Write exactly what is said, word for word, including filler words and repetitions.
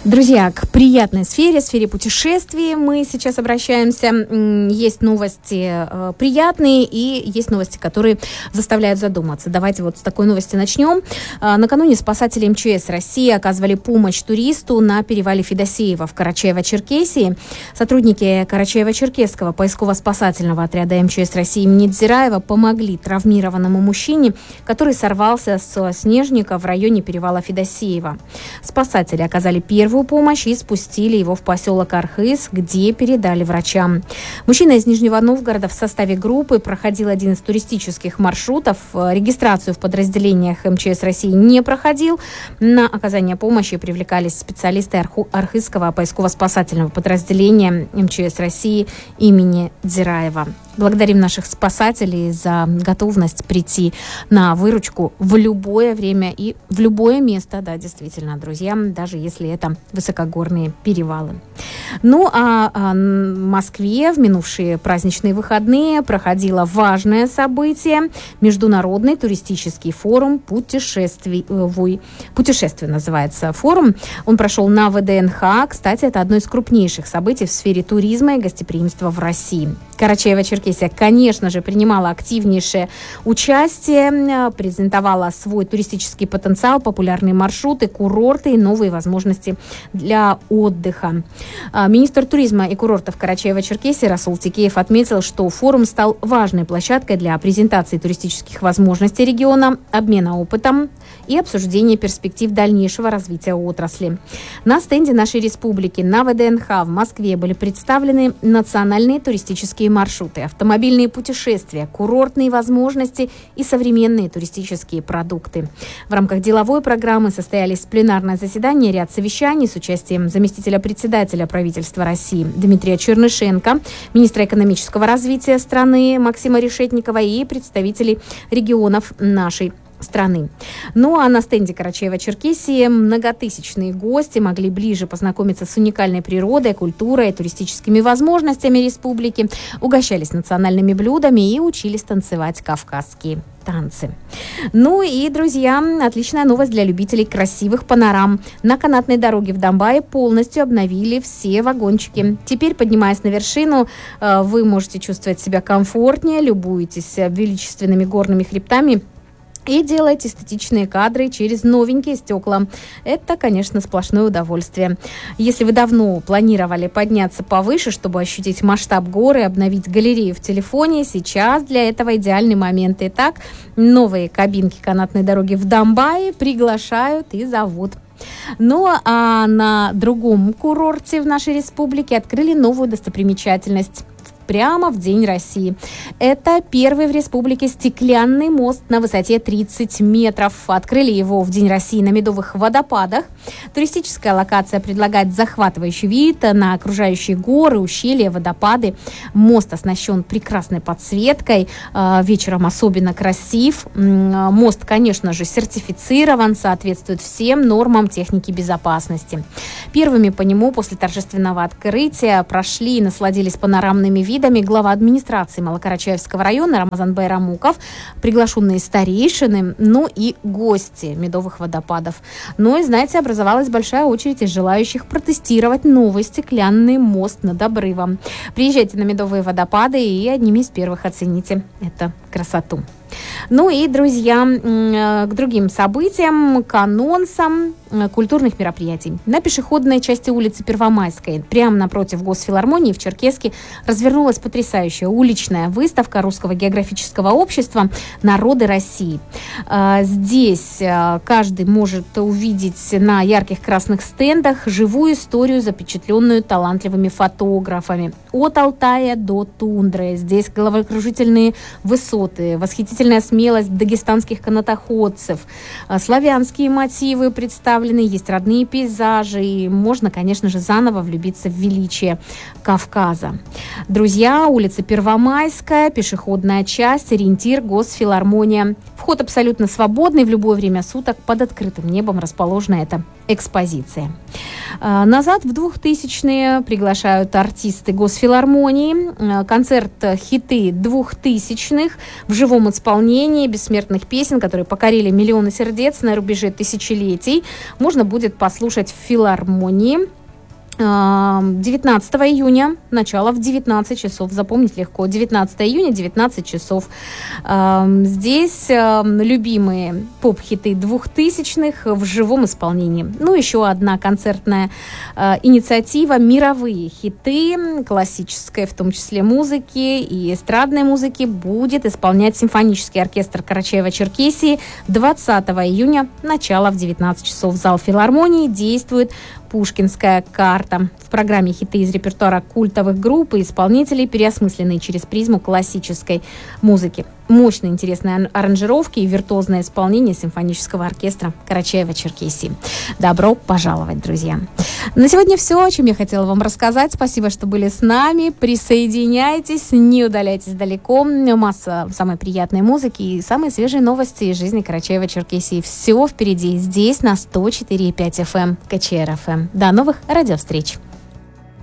Друзья, к приятной сфере, сфере путешествий мы сейчас обращаемся. Есть новости э, приятные и есть новости, которые заставляют задуматься. Давайте вот с такой новости начнем. Э, накануне спасатели эм че эс России оказывали помощь туристу на перевале Федосеева в Карачаево-Черкесии. Сотрудники Карачаево-Черкесского поисково-спасательного отряда эм че эс России имени Дзираева помогли травмированному мужчине, который сорвался с снежника в районе перевала Федосеева. Спасатели оказали первую помощь и спустили его в поселок Архыз, где передали врачам. Мужчина из Нижнего Новгорода в составе группы проходил один из туристических маршрутов. Регистрацию в подразделениях эм че эс России не проходил. На оказание помощи привлекались специалисты Архызского поисково-спасательного подразделения эм че эс России имени Дзираева. Благодарим наших спасателей за готовность прийти на выручку в любое время и в любое место, да, действительно, друзья, даже если это высокогорные перевалы. Ну, а, а в Москве в минувшие праздничные выходные проходило важное событие – Международный туристический форум путешествий. Путешествие называется форум. Он прошел на вэ дэ эн ха. Кстати, это одно из крупнейших событий в сфере туризма и гостеприимства в России. Карачаево-Черкесия, конечно же, принимала активнейшее участие, презентовала свой туристический потенциал, популярные маршруты, курорты и новые возможности для отдыха. Министр туризма и курортов Карачаево-Черкесии Расул Текеев отметил, что форум стал важной площадкой для презентации туристических возможностей региона, обмена опытом и обсуждения перспектив дальнейшего развития отрасли. На стенде нашей республики на вэ дэ эн ха в Москве были представлены национальные туристические маршруты, автомобильные путешествия, курортные возможности и современные туристические продукты. В рамках деловой программы состоялись пленарное заседание, ряд совещаний с участием заместителя председателя правительства России Дмитрия Чернышенко, министра экономического развития страны Максима Решетникова и представителей регионов нашей страны. Ну а на стенде Карачаево-Черкесии многотысячные гости могли ближе познакомиться с уникальной природой, культурой, туристическими возможностями республики, угощались национальными блюдами и учились танцевать кавказские танцы. Ну и, друзья, отличная новость для любителей красивых панорам. На канатной дороге в Домбае полностью обновили все вагончики. Теперь, поднимаясь на вершину, вы можете чувствовать себя комфортнее, любуетесь величественными горными хребтами и делаете эстетичные кадры через новенькие стекла. Это, конечно, сплошное удовольствие. Если вы давно планировали подняться повыше, чтобы ощутить масштаб горы, обновить галерею в телефоне, сейчас для этого идеальный момент. Итак, новые кабинки канатной дороги в Домбае приглашают и зовут. Ну а на другом курорте в нашей республике открыли новую достопримечательность прямо в День России. Это первый в республике стеклянный мост на высоте тридцать метров. Открыли его в День России на Медовых водопадах. Туристическая локация предлагает захватывающий вид на окружающие горы, ущелья, водопады. Мост оснащен прекрасной подсветкой. Вечером особенно красив. Мост, конечно же, сертифицирован, соответствует всем нормам техники безопасности. Первыми по нему после торжественного открытия прошли и насладились панорамными видами видами глава администрации Малокарачаевского района Рамазан Байрамуков, приглашенные старейшины, ну и гости Медовых водопадов. Ну и, знаете, образовалась большая очередь из желающих протестировать новый стеклянный мост над обрывом. Приезжайте на Медовые водопады и одними из первых оцените эту красоту. Ну и, друзья, к другим событиям, к анонсам культурных мероприятий. На пешеходной части улицы Первомайской, прямо напротив Госфилармонии в Черкесске, развернулась потрясающая уличная выставка Русского географического общества «Народы России». Здесь каждый может увидеть на ярких красных стендах живую историю, запечатленную талантливыми фотографами. От Алтая до тундры. Здесь головокружительные высоты, восхитительная смелость дагестанских канатоходцев, славянские мотивы представлены, есть родные пейзажи, и можно, конечно же, заново влюбиться в величие Кавказа. Друзья, улица Первомайская, пешеходная часть, ориентир, Госфилармония. Вход абсолютно свободный, в любое время суток под открытым небом расположена эта экспозиция. Назад в двухтысячные приглашают артисты Госфилармонии. Концерт «Хиты двухтысячных» в живом исполнении исполнении бессмертных песен, которые покорили миллионы сердец на рубеже тысячелетий, можно будет послушать в филармонии. девятнадцатого июня, начало в девятнадцать часов, запомнить легко, девятнадцатого июня, девятнадцать часов. Здесь любимые поп-хиты двухтысячных в живом исполнении. Ну, еще одна концертная инициатива, мировые хиты, классической, в том числе музыки и эстрадной музыки, будет исполнять симфонический оркестр Карачаево-Черкесии двадцатого июня, начало в девятнадцать часов. Зал филармонии действует Пушкинская карта. В программе хиты из репертуара культовых групп и исполнителей, переосмысленные через призму классической музыки. Мощные, интересные аранжировки и виртуозное исполнение симфонического оркестра Карачаево-Черкесии. Добро пожаловать, друзья! На сегодня все, о чем я хотела вам рассказать. Спасибо, что были с нами. Присоединяйтесь, не удаляйтесь далеко. Масса самой приятной музыки и самые свежие новости из жизни Карачаево-Черкесии. Все впереди здесь на сто четыре и пять эф эм ка че эр эф эм. До новых радиовстреч!